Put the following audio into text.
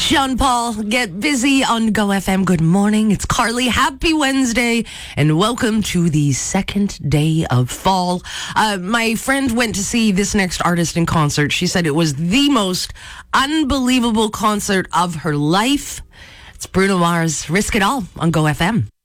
Sean Paul, get busy on Go FM. Good morning. It's Carly. Happy Wednesday and welcome to the second day of fall. My friend went to see this next artist in concert. She said it was the most unbelievable concert of her life. It's Bruno Mars. Risk It All on Go FM.